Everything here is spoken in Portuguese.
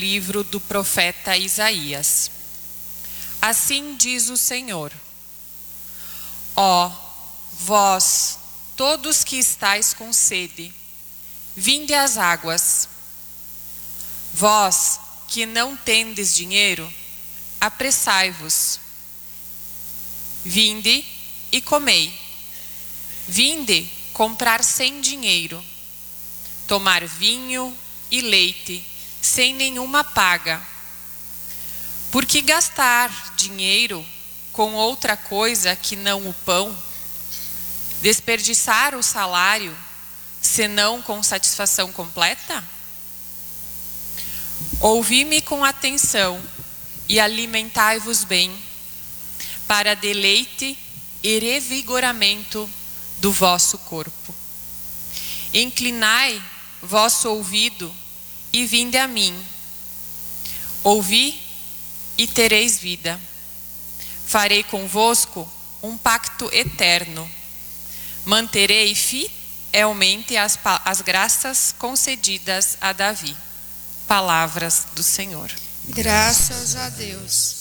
Livro do profeta Isaías. Assim diz o Senhor: Ó, vós, todos que estáis com sede, vinde às águas. Vós que não tendes dinheiro, apressai-vos. Vinde e comei. Vinde comprar sem dinheiro, tomar vinho e leite sem nenhuma paga. Por que gastar dinheiro com outra coisa que não o pão? Desperdiçar o salário, senão com satisfação completa? Ouvi-me com atenção e alimentai-vos bem, para deleite e revigoramento do vosso corpo. Inclinai vosso ouvido e vinde a mim. Ouvi e tereis vida. Farei convosco um pacto eterno. Manterei fielmente as graças concedidas a Davi. Palavras do Senhor. Graças a Deus.